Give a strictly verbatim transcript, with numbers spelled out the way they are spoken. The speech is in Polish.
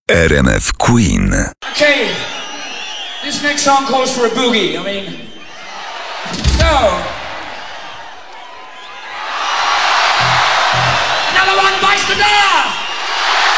R M F Queen. Okay, this next song calls for a boogie. I mean, so another one bites the dust.